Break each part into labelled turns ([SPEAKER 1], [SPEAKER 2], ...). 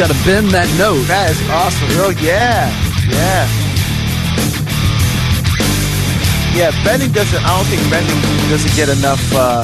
[SPEAKER 1] got to bend that note.
[SPEAKER 2] That is awesome. Oh, yeah. Yeah. Yeah, bending doesn't, I don't think bending doesn't get enough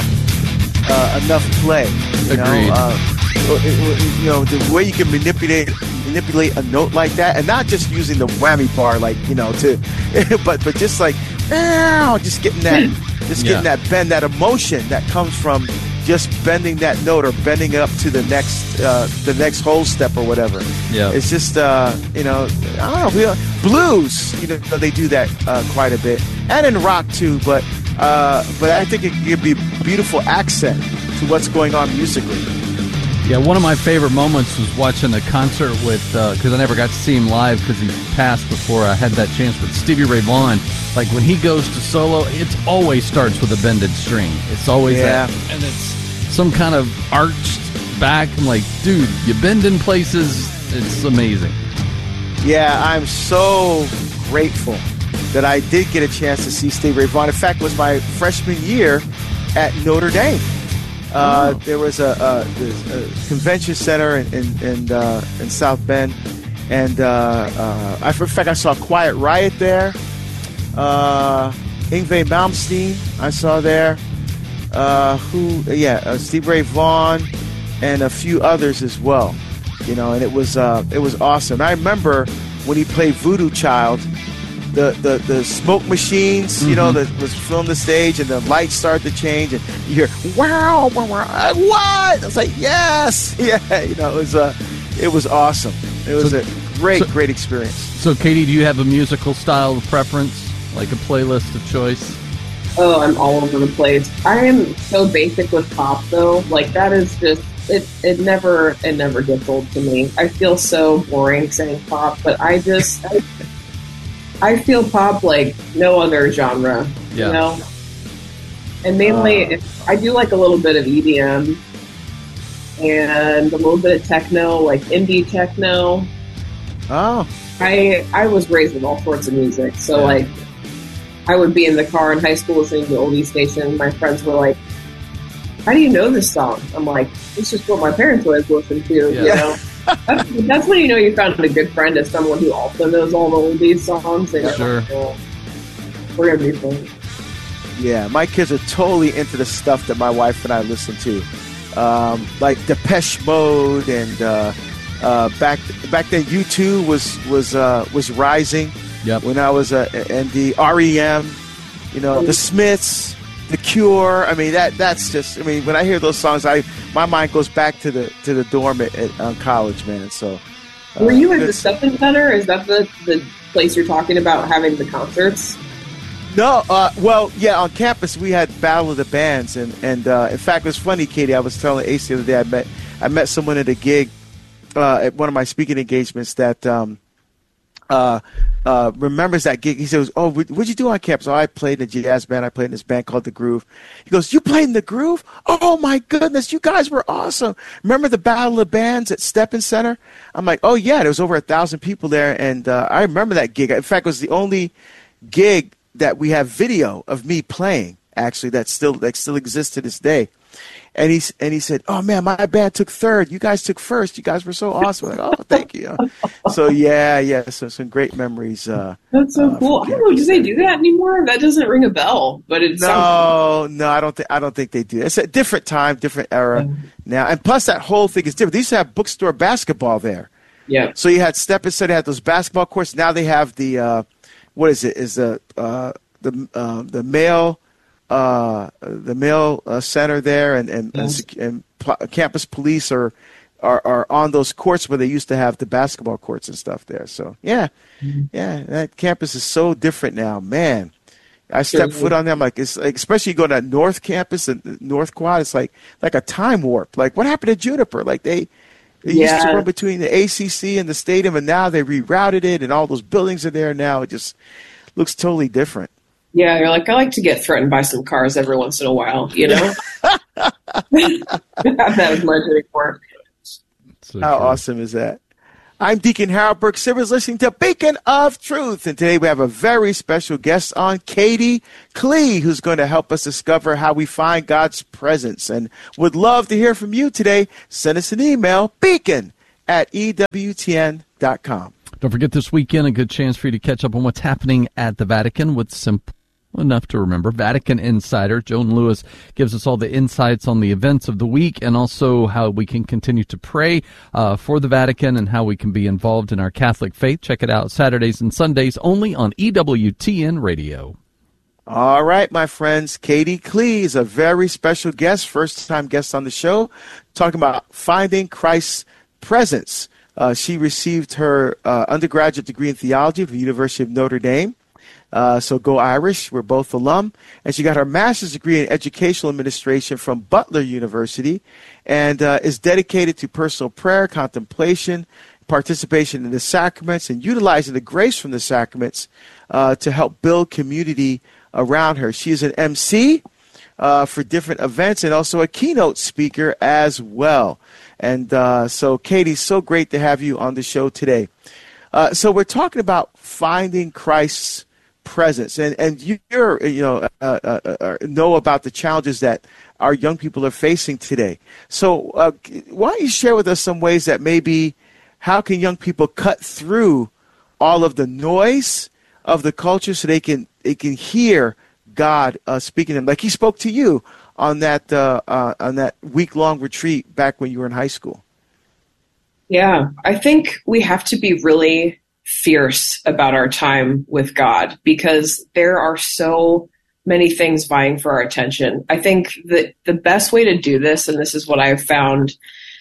[SPEAKER 2] play.
[SPEAKER 1] Agreed.
[SPEAKER 2] The way you can manipulate a note like that, and not just using the whammy bar, like, but just like, just getting that bend, that emotion that comes from just bending that note or bending up to the next whole step or whatever.
[SPEAKER 1] Yeah,
[SPEAKER 2] it's just I don't know, blues. They do that quite a bit, and in rock too. But I think it could be a beautiful accent to what's going on musically.
[SPEAKER 1] Yeah, one of my favorite moments was watching a concert with, because I never got to see him live because he passed before I had that chance, with Stevie Ray Vaughan. Like, when he goes to solo, it always starts with a bended string. It's always that. And it's some kind of arched back. I'm like, dude, you bend in places. It's amazing.
[SPEAKER 2] Yeah, I'm so grateful that I did get a chance to see Stevie Ray Vaughan. In fact, it was my freshman year at Notre Dame. There was a convention center in South Bend, and in fact I saw Quiet Riot there. Yngwie Malmsteen I saw there. Stevie Ray Vaughan, and a few others as well. And it was awesome. I remember when he played Voodoo Child. The smoke machines, that was filling the stage, and the lights started to change, and you hear wow, what? I was like, yes, yeah, it was awesome. It was a great experience.
[SPEAKER 1] So, Katie, do you have a musical style preference, like a playlist of choice?
[SPEAKER 3] Oh, I'm all over the place. I am so basic with pop, though. Like, that is just it never gets old to me. I feel so boring saying pop, but I feel pop like no other genre, And mainly, I do like a little bit of EDM and a little bit of techno, like indie techno.
[SPEAKER 2] Oh.
[SPEAKER 3] I was raised with all sorts of music, so like I would be in the car in high school listening to the oldie station. My friends were like, "How do you know this song?" I'm like, "It's just what my parents always listened to," you know. That's when you found a good friend, as someone who also knows all the oldies songs. And
[SPEAKER 1] sure.
[SPEAKER 3] We're gonna be fun.
[SPEAKER 2] Yeah, my kids are totally into the stuff that my wife and I listen to, like Depeche Mode, and back then U2 was rising.
[SPEAKER 1] Yep.
[SPEAKER 2] When I was and the REM, the Smiths, The Cure. I mean, that's just. I mean, when I hear those songs, my mind goes back to the dorm at college, man. So,
[SPEAKER 3] were you at the Steppen Center? Is that the place you're talking about having the concerts?
[SPEAKER 2] No, well, yeah, on campus we had Battle of the Bands, and in fact, it was funny, Katie. I was telling Ace the other day, I met someone at a gig at one of my speaking engagements that remembers that gig. He says, "Oh, what'd you do on campus?" "Oh, I played in a jazz band. I played in this band called The Groove." He goes, "You played in The Groove? Oh my goodness, you guys were awesome. Remember the Battle of the Bands at Steppen Center?" I'm like, "Oh yeah, there was over 1,000 people there, and I remember that gig. In fact, it was the only gig that we have video of me playing, actually, that still exists to this day." And he said, "Oh man, my band took third. You guys took first. You guys were so awesome." I'm like, "Oh, thank you." So yeah. So some great memories.
[SPEAKER 3] That's so cool. I don't know. Do they do that anymore? That doesn't ring a bell. But it's
[SPEAKER 2] no. I don't think they do. It's a different time, different era now. And plus, that whole thing is different. They used to have bookstore basketball there.
[SPEAKER 3] Yeah.
[SPEAKER 2] So you had Steppen Center, had those basketball courts. Now they have the what is it? Is the male. The mail center there, and campus police are on those courts where they used to have the basketball courts and stuff there. So yeah, that campus is so different now, man. I step foot on them, like, it's like, especially you go to that North Campus and North Quad, it's like a time warp. Like, what happened to Juniper? Like they used to run between the ACC and the stadium, and now they rerouted it, and all those buildings are there now. It just looks totally different.
[SPEAKER 3] Yeah, you're like, I like to get threatened by some cars every once in a while, That was my dream for.
[SPEAKER 2] How awesome is that? I'm Deacon Harold Burke Sivers, listening to Beacon of Truth. And today we have a very special guest on, Katie Klee, who's going to help us discover how we find God's presence. And would love to hear from you today. Send us an email, beacon at EWTN.com.
[SPEAKER 1] Don't forget this weekend, a good chance for you to catch up on what's happening at the Vatican with simple enough to remember Vatican Insider. Joan Lewis gives us all the insights on the events of the week and also how we can continue to pray for the Vatican and how we can be involved in our Catholic faith. Check it out Saturdays and Sundays only on EWTN Radio.
[SPEAKER 2] All right, my friends, Katie Klee is a very special guest, first-time guest on the show, talking about finding Christ's presence. She received her undergraduate degree in theology from the University of Notre Dame. So go Irish. We're both alum. And she got her master's degree in educational administration from Butler University and is dedicated to personal prayer, contemplation, participation in the sacraments, and utilizing the grace from the sacraments to help build community around her. She is an MC for different events and also a keynote speaker as well. And so, Katie, so great to have you on the show today. So we're talking about finding Christ's presence, and you're know about the challenges that our young people are facing today. So why don't you share with us some ways that maybe how can young people cut through all of the noise of the culture so they can hear God speaking to them, like He spoke to you on that week-long retreat back when you were in high school?
[SPEAKER 3] Yeah, I think we have to be really fierce about our time with God because there are so many things vying for our attention. I think that the best way to do this, and this is what I've found,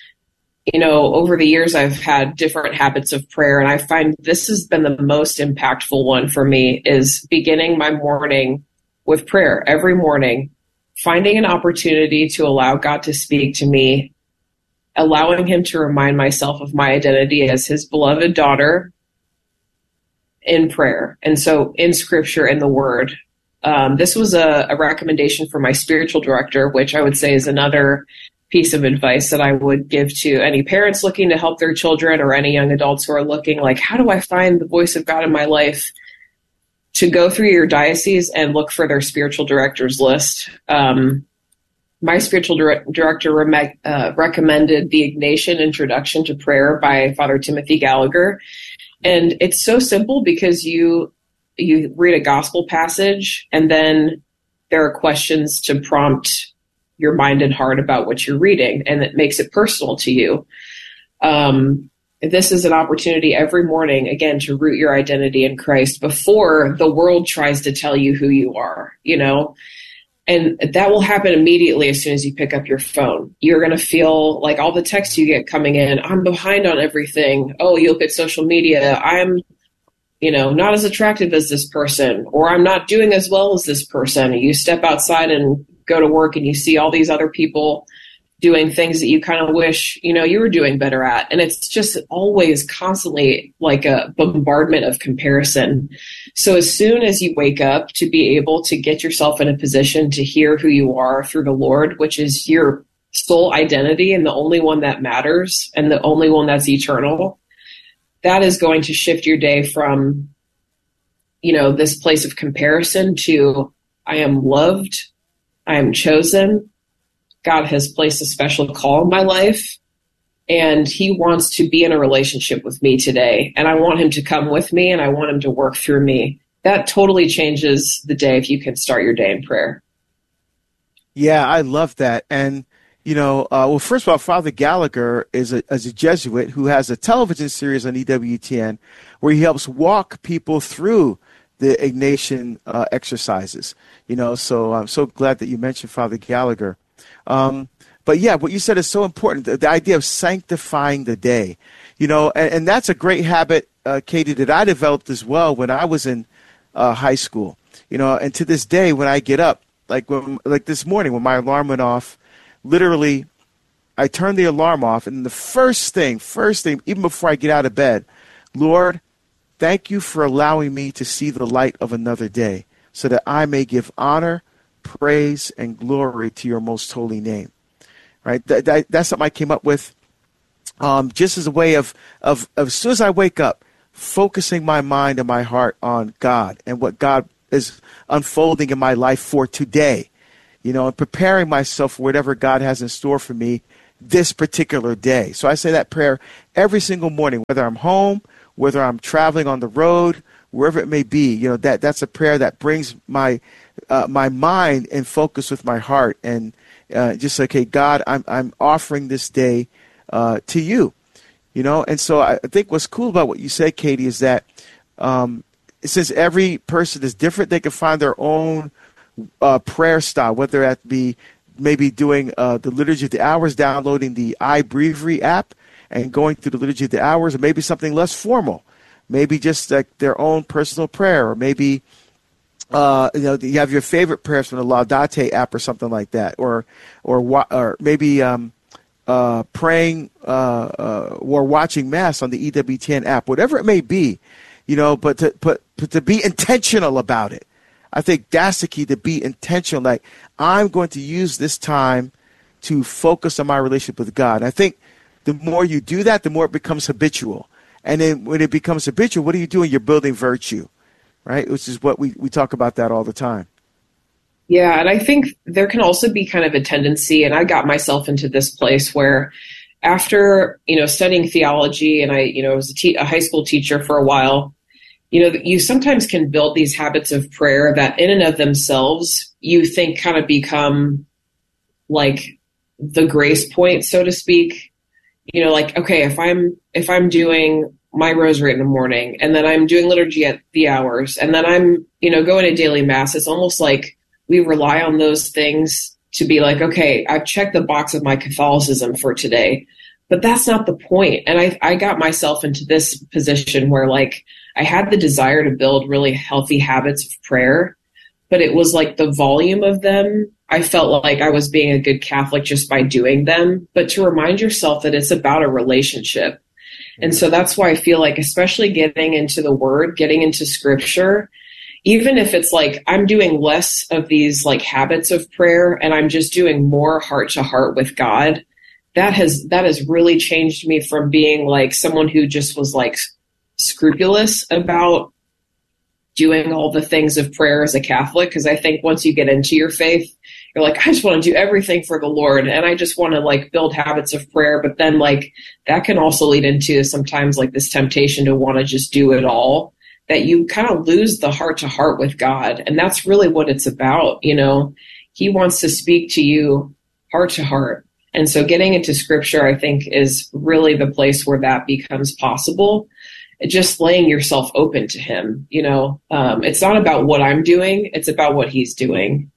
[SPEAKER 3] over the years I've had different habits of prayer, and I find this has been the most impactful one for me, is beginning my morning with prayer every morning, finding an opportunity to allow God to speak to me, allowing Him to remind myself of my identity as His beloved daughter in prayer. And so in Scripture and the Word. This was a recommendation from my spiritual director, which I would say is another piece of advice that I would give to any parents looking to help their children or any young adults who are looking like, how do I find the voice of God in my life? To go through your diocese and look for their spiritual director's list. My spiritual director recommended the Ignatian Introduction to Prayer by Father Timothy Gallagher. And it's so simple because you read a gospel passage and then there are questions to prompt your mind and heart about what you're reading, and it makes it personal to you. This is an opportunity every morning, again, to root your identity in Christ before the world tries to tell you who you are, and that will happen immediately as soon as you pick up your phone. You're going to feel like all the texts you get coming in, I'm behind on everything. Oh, you look at social media, I'm, not as attractive as this person, or I'm not doing as well as this person. You step outside and go to work and you see all these other people doing things that you kind of wish, you were doing better at. And it's just always constantly like a bombardment of comparison. So as soon as you wake up, to be able to get yourself in a position to hear who you are through the Lord, which is your sole identity and the only one that matters and the only one that's eternal, that is going to shift your day from, this place of comparison to I am loved, I am chosen, God has placed a special call in my life, and He wants to be in a relationship with me today. And I want Him to come with me, and I want Him to work through me. That totally changes the day if you can start your day in prayer.
[SPEAKER 2] Yeah, I love that. And, well, first of all, Father Gallagher is a Jesuit who has a television series on EWTN where he helps walk people through the Ignatian exercises. So I'm so glad that you mentioned Father Gallagher. But yeah, what you said is so important. The idea of sanctifying the day, and that's a great habit, Katie, that I developed as well when I was in high school, and to this day, when I get up, like this morning when my alarm went off, literally I turned the alarm off. And the first thing, even before I get out of bed, Lord, thank you for allowing me to see the light of another day so that I may give honor, praise, and glory to your most holy name. Right? That's something I came up with just as a way of as soon as I wake up, focusing my mind and my heart on God and what God is unfolding in my life for today, and preparing myself for whatever God has in store for me this particular day. So I say that prayer every single morning, whether I'm home, whether I'm traveling on the road, wherever it may be. That's a prayer that brings my mind in focus with my heart, and just like, hey, God, I'm offering this day to you. And so I think what's cool about what you said, Katie, is that since every person is different, they can find their own prayer style, whether that be maybe doing the Liturgy of the Hours, downloading the iBreviary app and going through the Liturgy of the Hours, or maybe something less formal, maybe just like their own personal prayer, or maybe you have your favorite prayers from the Laudate app or something like that, or maybe praying or watching Mass on the EWTN app, whatever it may be, but to be intentional about it. I think that's the key, to be intentional. Like, I'm going to use this time to focus on my relationship with God. And I think the more you do that, the more it becomes habitual. And then when it becomes habitual, what are you doing? You're building virtue, right? Which is what we talk about that all the time.
[SPEAKER 3] Yeah, and I think there can also be kind of a tendency, and I got myself into this place where after, studying theology, and I was a high school teacher for a while, you sometimes can build these habits of prayer that in and of themselves you think kind of become like the grace point, so to speak. Like, okay, if I'm doing my rosary in the morning, and then I'm doing liturgy at the hours, and then I'm, going to daily Mass, it's almost like we rely on those things to be like, okay, I've checked the box of my Catholicism for today. But that's not the point. And I got myself into this position where, like, I had the desire to build really healthy habits of prayer, but it was like the volume of them. I felt like I was being a good Catholic just by doing them, but to remind yourself that it's about a relationship. And so that's why I feel like, especially getting into the Word, getting into Scripture, even if it's like I'm doing less of these like habits of prayer and I'm just doing more heart to heart with God, that has really changed me from being like someone who just was like scrupulous about doing all the things of prayer as a Catholic. Because I think once you get into your faith, you're like, I just want to do everything for the Lord, and I just want to like build habits of prayer. But then like that can also lead into sometimes like this temptation to want to just do it all, that you kind of lose the heart to heart with God. And that's really what it's about. He wants to speak to you heart to heart. And so getting into Scripture, I think, is really the place where that becomes possible. Just laying yourself open to him. It's not about what I'm doing. It's about what he's doing.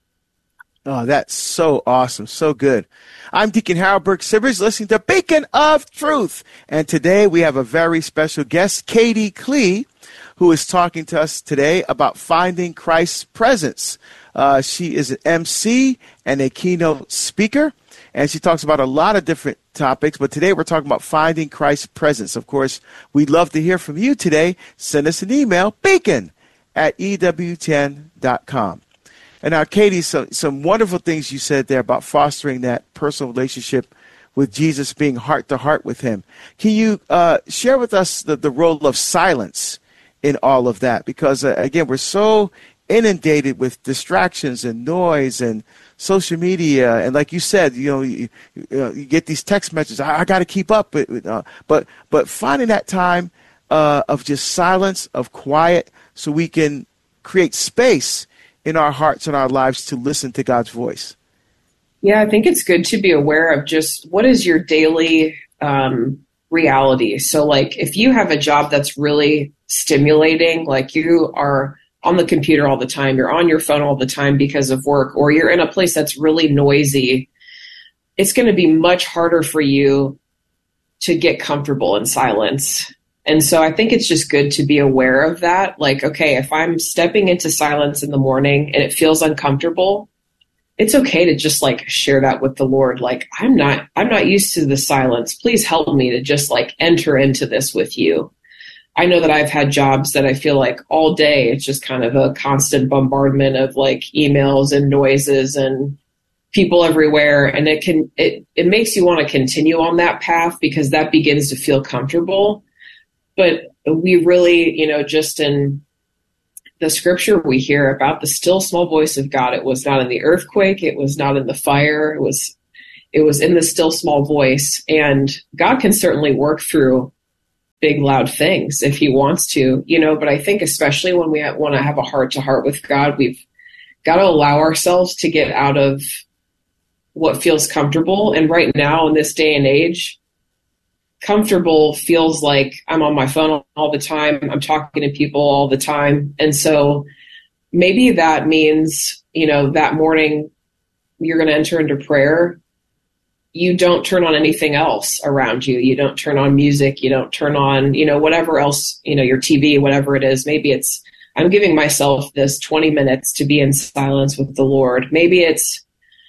[SPEAKER 2] Oh, that's so awesome. So good. I'm Deacon Harold Burke-Sivers, listening to Beacon of Truth. And today we have a very special guest, Katie Klee, who is talking to us today about finding Christ's presence. She is an MC and a keynote speaker, and she talks about a lot of different topics, but today we're talking about finding Christ's presence. Of course, we'd love to hear from you today. Send us an email, beacon@ewtn.com. And now, Katie, some wonderful things you said there about fostering that personal relationship with Jesus, being heart to heart with him. Can you share with us the role of silence in all of that? Because, again, we're so inundated with distractions and noise and social media. And like you said, you get these text messages, I got to keep up. But finding that time of just silence, of quiet, so we can create space in our hearts and our lives to listen to God's voice.
[SPEAKER 3] Yeah, I think it's good to be aware of just what is your daily reality. So like if you have a job that's really stimulating, like you are on the computer all the time, you're on your phone all the time because of work, or you're in a place that's really noisy, it's going to be much harder for you to get comfortable in silence. And so I think it's just good to be aware of that. Like, okay, if I'm stepping into silence in the morning and it feels uncomfortable, it's okay to just like share that with the Lord. Like, I'm not used to the silence. Please help me to just like enter into this with you. I know that I've had jobs that I feel like all day, it's just kind of a constant bombardment of like emails and noises and people everywhere. And it makes you want to continue on that path because that begins to feel comfortable. But we really, just in the scripture, we hear about the still small voice of God. It was not in the earthquake. It was not in the fire. It was it was in the still small voice. And God can certainly work through big, loud things if he wants to, but I think especially when we want to have a heart to heart with God, we've got to allow ourselves to get out of what feels comfortable. And right now in this day and age, comfortable feels like I'm on my phone all the time. I'm talking to people all the time. And so maybe that means, that morning you're going to enter into prayer. You don't turn on anything else around you. You don't turn on music. You don't turn on, whatever else, your TV, whatever it is. Maybe it's, I'm giving myself this 20 minutes to be in silence with the Lord. Maybe it's,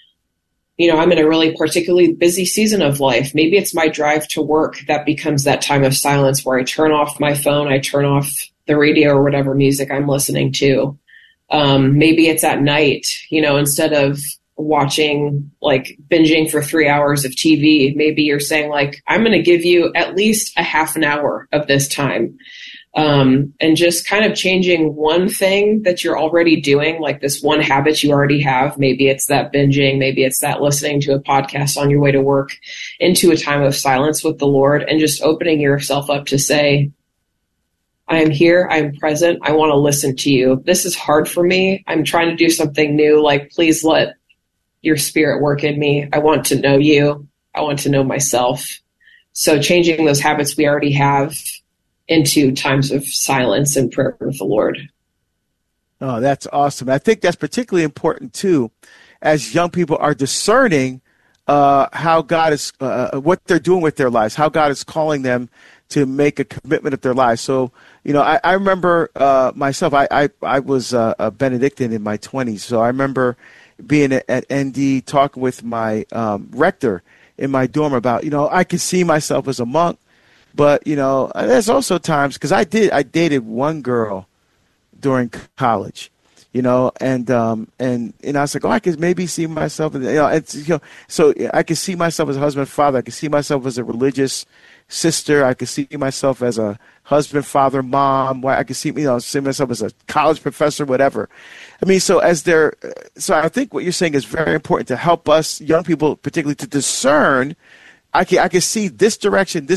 [SPEAKER 3] I'm in a really particularly busy season of life. Maybe it's my drive to work that becomes that time of silence where I turn off my phone, I turn off the radio or whatever music I'm listening to. Maybe it's at night, instead of watching, binging for 3 hours of TV, maybe you're saying I'm going to give you at least a half an hour of this time. And just kind of changing one thing that you're already doing, like this one habit you already have. Maybe it's that binging, maybe it's that listening to a podcast on your way to work, into a time of silence with the Lord, and just opening yourself up to say, I am here, I am present, I want to listen to you. This is hard for me. I'm trying to do something new. Please let your spirit work in me. I want to know you. I want to know myself. So changing those habits we already have into times of silence and prayer with the Lord.
[SPEAKER 2] Oh, that's awesome. I think that's particularly important too, as young people are discerning how God is, what they're doing with their lives, how God is calling them to make a commitment of their lives. So, I remember myself, I was a Benedictine in my 20s. So I remember being at ND talking with my rector in my dorm about, I could see myself as a monk. But, there's also times, because I dated one girl during college, and I was like, I could maybe see myself, so I could see myself as a husband, father. I could see myself as a religious sister. I could see myself as a husband, father, mom. I could see myself as a college professor, whatever. So I think what you're saying is very important to help us young people, particularly to discern. I can see this direction,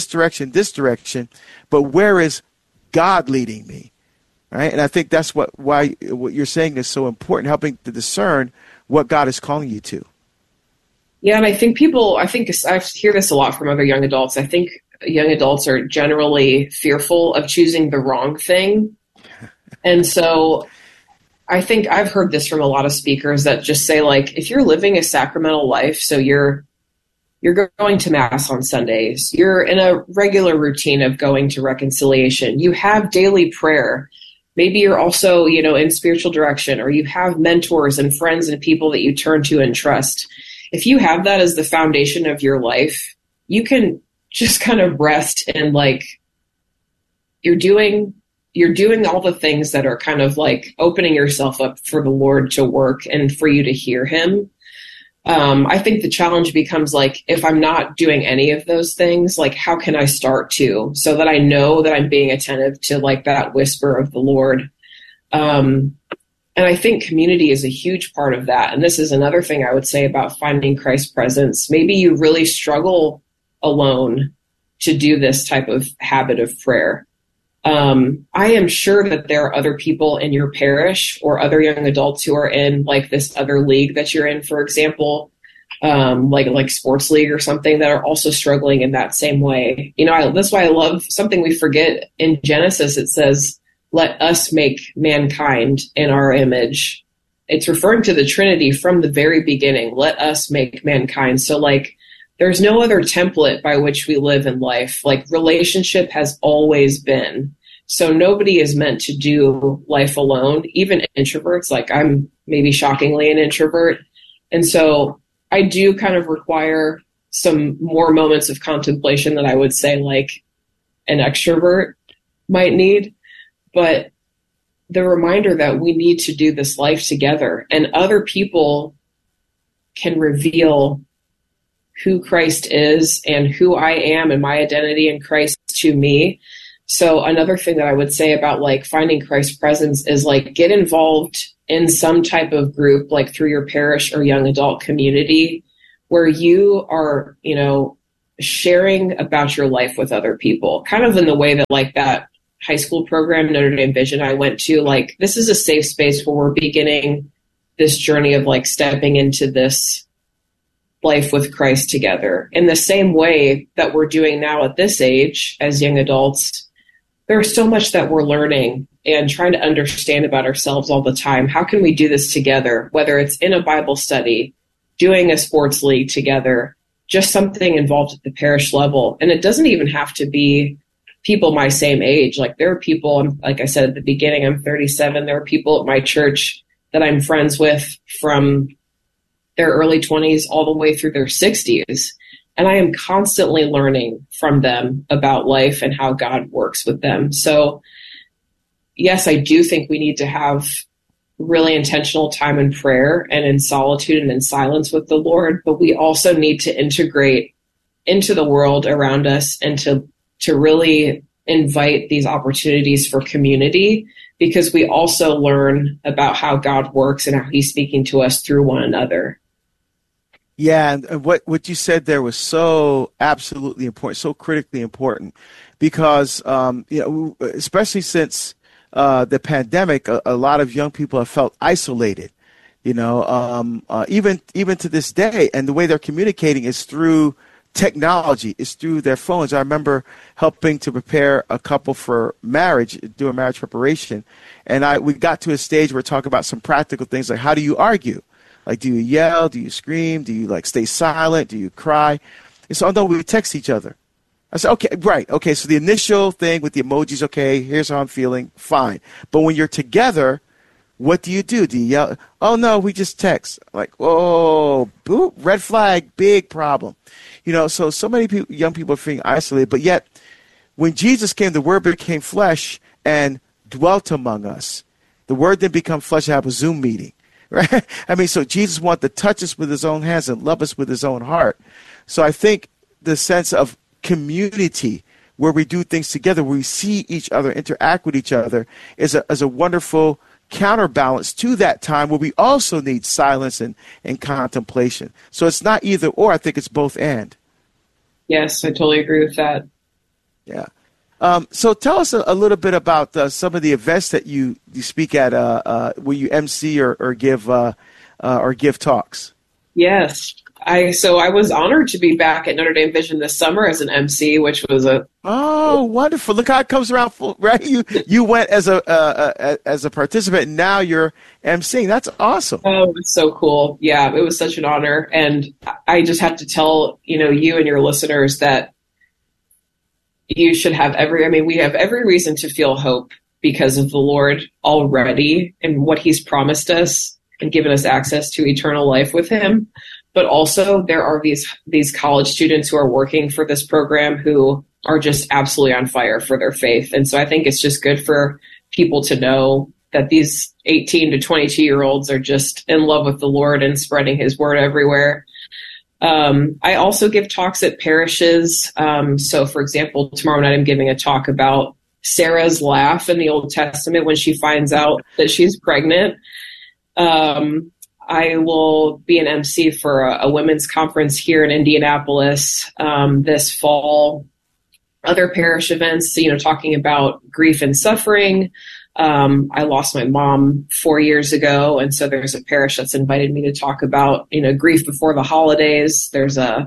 [SPEAKER 2] but where is God leading me, right? And I think that's why what you're saying is so important, helping to discern what God is calling you to.
[SPEAKER 3] Yeah, and I think I hear this a lot from other young adults. I think young adults are generally fearful of choosing the wrong thing. And so I think I've heard this from a lot of speakers that just say, if you're living a sacramental life, so you're going to Mass on Sundays, you're in a regular routine of going to reconciliation, you have daily prayer, maybe you're also, in spiritual direction, or you have mentors and friends and people that you turn to and trust. If you have that as the foundation of your life, you can just kind of rest in you're doing all the things that are kind of opening yourself up for the Lord to work and for you to hear him. I think the challenge becomes if I'm not doing any of those things, how can I start to, so that I know that I'm being attentive to that whisper of the Lord. And I think community is a huge part of that. And this is another thing I would say about finding Christ's presence. Maybe you really struggle alone to do this type of habit of prayer. I am sure that there are other people in your parish or other young adults who are in this other league that you're in, for example, like sports league or something, that are also struggling in that same way. That's why I love something we forget in Genesis. It says, let us make mankind in our image. It's referring to the Trinity from the very beginning. Let us make mankind. So there's no other template by which we live in life. Relationship has always been. So nobody is meant to do life alone, even introverts. I'm maybe shockingly an introvert. And so I do kind of require some more moments of contemplation that I would say an extrovert might need. But the reminder that we need to do this life together, and other people can reveal who Christ is and who I am and my identity in Christ to me. So another thing that I would say about finding Christ's presence is get involved in some type of group, through your parish or young adult community, where you are, sharing about your life with other people, kind of in the way that like that high school program, Notre Dame Vision I went to, like this is a safe space where we're beginning this journey of like stepping into this life with Christ together in the same way that we're doing now at this age as young adults. There's so much that we're learning and trying to understand about ourselves all the time. How can we do this together, whether it's in a Bible study, doing a sports league together, just something involved at the parish level. And it doesn't even have to be people my same age. Like there are people, like I said at the beginning, I'm 37. There are people at my church that I'm friends with from their early 20s all the way through their 60s. And I am constantly learning from them about life and how God works with them. So yes, I do think we need to have really intentional time in prayer and in solitude and in silence with the Lord, but we also need to integrate into the world around us and to really invite these opportunities for community, because we also learn about how God works and how he's speaking to us through one another.
[SPEAKER 2] Yeah, and what you said there was so absolutely important, so critically important, because especially since the pandemic, a lot of young people have felt isolated. Even to this day, and the way they're communicating is through technology, is through their phones. I remember helping to prepare a couple for marriage, do a marriage preparation, and we got to a stage where we're talking about some practical things like how do you argue. Like, do you yell? Do you scream? Do you like stay silent? Do you cry? And so, although we text each other, I said, okay, right. Okay. So the initial thing with the emojis, okay, here's how I'm feeling. Fine. But when you're together, what do you do? Do you yell? Oh no, we just text. Like, oh, boop, red flag, big problem. So many people, young people are feeling isolated, but yet when Jesus came, the word became flesh and dwelt among us. The word didn't become flesh and have a Zoom meeting. Right? I mean, so Jesus wanted to touch us with his own hands and love us with his own heart. So I think the sense of community where we do things together, where we see each other, interact with each other, is a wonderful counterbalance to that time where we also need silence and contemplation. So it's not either or. I think it's both and. Yes,
[SPEAKER 3] I totally agree with that.
[SPEAKER 2] Yeah. So tell us a little bit about some of the events that you speak at, where you MC or give talks.
[SPEAKER 3] Yes, I was honored to be back at Notre Dame Vision this summer as an MC, which was
[SPEAKER 2] wonderful. Look how it comes around full, right? You went as a participant, and now you're MCing. That's awesome.
[SPEAKER 3] Oh, it's so cool. Yeah, it was such an honor, and I just have to tell you and your listeners that you should have we have every reason to feel hope because of the Lord already and what he's promised us and given us access to eternal life with him. But also there are these college students who are working for this program who are just absolutely on fire for their faith. And so I think it's just good for people to know that these 18 to 22-year-olds are just in love with the Lord and spreading his word everywhere. I also give talks at parishes. So, for example, tomorrow night I'm giving a talk about Sarah's laugh in the Old Testament when she finds out that she's pregnant. I will be an MC for a women's conference here in Indianapolis this fall. Other parish events, talking about grief and suffering. I lost my mom 4 years ago, and so there's a parish that's invited me to talk about, grief before the holidays. There's a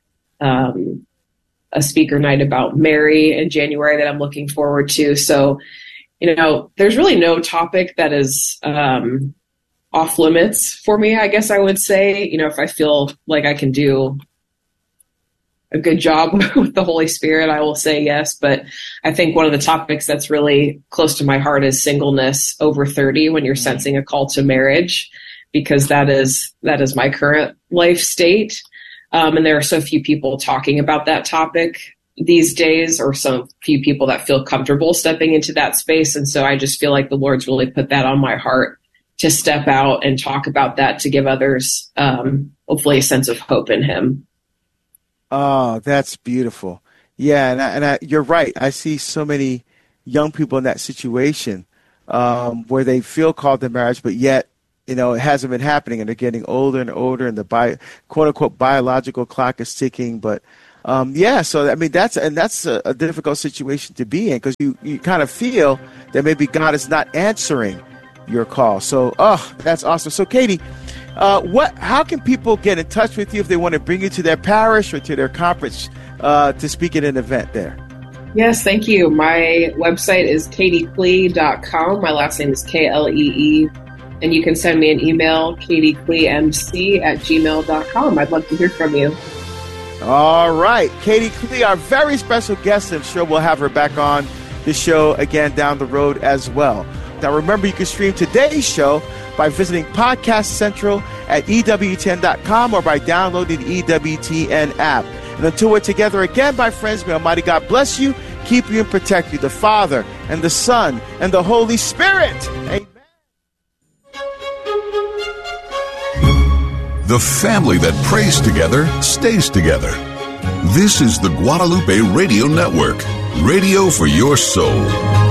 [SPEAKER 3] speaker night about Mary in January that I'm looking forward to. So, there's really no topic that is off limits for me, I guess I would say. If I feel like I can do a good job with the Holy Spirit, I will say yes. But I think one of the topics that's really close to my heart is singleness over 30 when you're sensing a call to marriage, because that is my current life state. And there are so few people talking about that topic these days, or so few people that feel comfortable stepping into that space. And so I just feel like the Lord's really put that on my heart to step out and talk about that, to give others hopefully a sense of hope in him.
[SPEAKER 2] Oh, that's beautiful. Yeah, and you're right. I see so many young people in that situation where they feel called to marriage, but yet it hasn't been happening, and they're getting older and older, and the quote unquote biological clock is ticking. But so I mean that's a difficult situation to be in, because you kind of feel that maybe God is not answering your call. So that's awesome. So Katie, how can people get in touch with you if they want to bring you to their parish or to their conference to speak at an event there?
[SPEAKER 3] Yes, thank you. My website is katieklee.com. My last name is Klee. And you can send me an email, katiekleemc@gmail.com. I'd love to hear from you.
[SPEAKER 2] All right. Katie Klee, our very special guest. I'm sure we'll have her back on the show again down the road as well. Now, remember, you can stream today's show by visiting Podcast Central at EWTN.com or by downloading the EWTN app. And until we're together again, my friends, may Almighty God bless you, keep you, and protect you, the Father and the Son and the Holy Spirit. Amen.
[SPEAKER 4] The family that prays together stays together. This is the Guadalupe Radio Network, radio for your soul.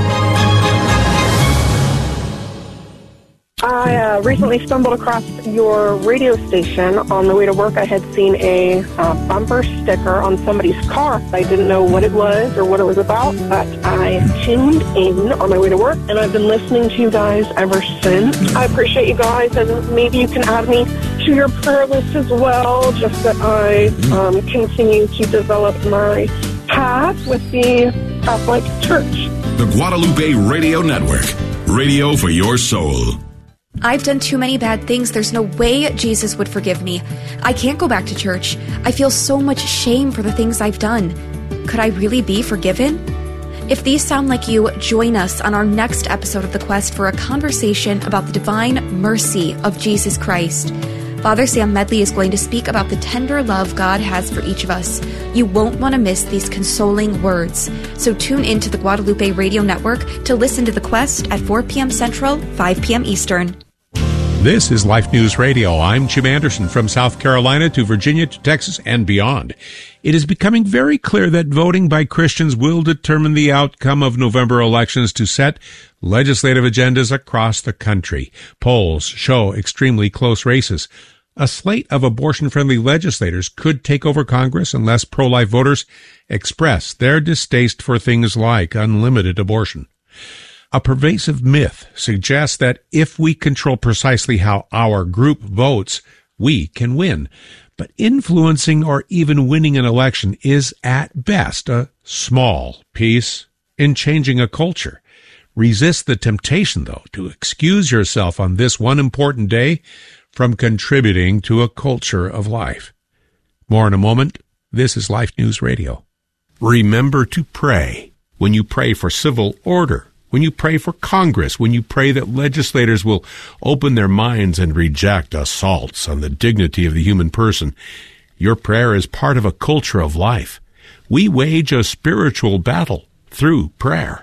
[SPEAKER 5] I recently stumbled across your radio station. On the way to work, I had seen a bumper sticker on somebody's car. I didn't know what it was or what it was about, but I tuned in on my way to work, and I've been listening to you guys ever since. I appreciate you guys, and maybe you can add me to your prayer list as well, just that I continue to develop my path with the Catholic Church.
[SPEAKER 4] The Guadalupe Radio Network, radio for your soul.
[SPEAKER 6] I've done too many bad things. There's no way Jesus would forgive me. I can't go back to church. I feel so much shame for the things I've done. Could I really be forgiven? If these sound like you, join us on our next episode of The Quest for a conversation about the divine mercy of Jesus Christ. Father Sam Medley is going to speak about the tender love God has for each of us. You won't want to miss these consoling words. So tune into the Guadalupe Radio Network to listen to The Quest at 4 p.m. Central, 5 p.m. Eastern.
[SPEAKER 7] This is Life News Radio. I'm Jim Anderson, from South Carolina to Virginia to Texas and beyond. It is becoming very clear that voting by Christians will determine the outcome of November elections to set legislative agendas across the country. Polls show extremely close races. A slate of abortion-friendly legislators could take over Congress unless pro-life voters express their distaste for things like unlimited abortion. A pervasive myth suggests that if we control precisely how our group votes, we can win. But influencing or even winning an election is at best a small piece in changing a culture. Resist the temptation, though, to excuse yourself on this one important day from contributing to a culture of life. More in a moment. This is Life News Radio. Remember to pray when you pray for civil order, when you pray for Congress, when you pray that legislators will open their minds and reject assaults on the dignity of the human person. Your prayer is part of a culture of life. We wage a spiritual battle through prayer.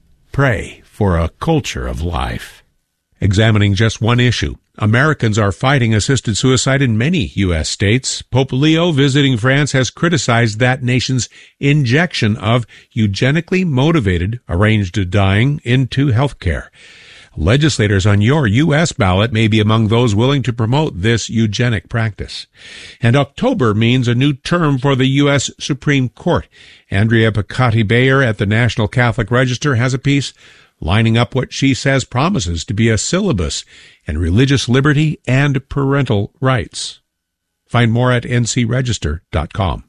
[SPEAKER 7] Pray for a culture of life. Examining just one issue. Americans are fighting assisted suicide in many U.S. states. Pope Leo, visiting France, has criticized that nation's injection of eugenically motivated arranged dying into health care. Legislators on your U.S. ballot may be among those willing to promote this eugenic practice. And October means a new term for the U.S. Supreme Court. Andrea Piccotti-Bayer at the National Catholic Register has a piece lining up what she says promises to be a syllabus in religious liberty and parental rights. Find more at ncregister.com.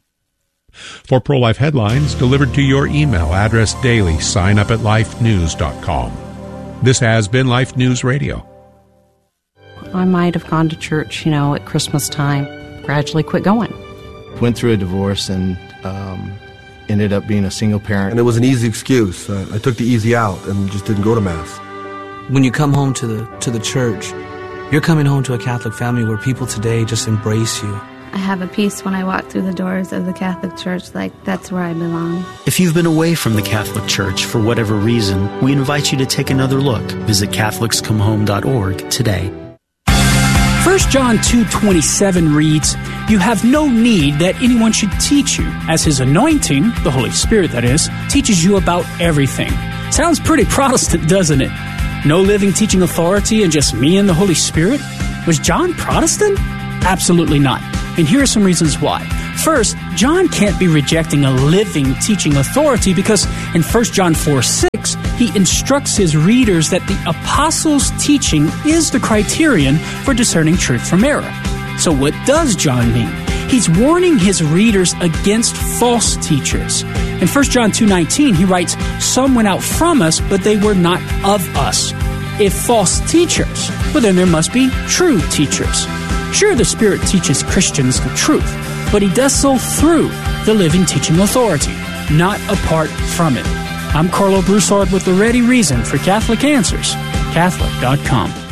[SPEAKER 7] For pro-life headlines delivered to your email address daily, sign up at lifenews.com. This has been Life News Radio.
[SPEAKER 8] I might have gone to church, at Christmas time, gradually quit going.
[SPEAKER 9] Went through a divorce and ended up being a single parent.
[SPEAKER 10] And it was an easy excuse. I took the easy out and just didn't go to Mass.
[SPEAKER 11] When you come home to the church, you're coming home to a Catholic family where people today just embrace you.
[SPEAKER 12] I have a peace when I walk through the doors of the Catholic Church, like that's where I belong.
[SPEAKER 13] If you've been away from the Catholic Church for whatever reason, we invite you to take another look. Visit CatholicsComeHome.org today.
[SPEAKER 14] 1 John 2:27 reads, "You have no need that anyone should teach you, as his anointing, the Holy Spirit that is, teaches you about everything." Sounds pretty Protestant, doesn't it? No living teaching authority and just me and the Holy Spirit? Was John Protestant? Absolutely not. And here are some reasons why. First, John can't be rejecting a living teaching authority because in 1 John 4:6, he instructs his readers that the apostles' teaching is the criterion for discerning truth from error. So what does John mean? He's warning his readers against false teachers. In 1 John 2:19, he writes, "Some went out from us, but they were not of us." If false teachers, well then there must be true teachers. Sure, the Spirit teaches Christians the truth, but he does so through the living teaching authority, not apart from it. I'm Carlo Broussard with the ready reason for Catholic Answers, Catholic.com.